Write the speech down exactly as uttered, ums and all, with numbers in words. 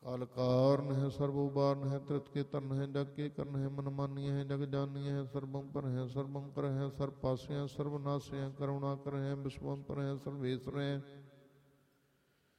काल कारण है सर्वोबारण है त्रित के तन है जग के कर्ण है मन मानिय है जग जानिय है सर्वम पर है सर्वम कर है सर्वपास्य है सर्वनाश है करुणा कर है विश्वम पर है सर्वेश्वर है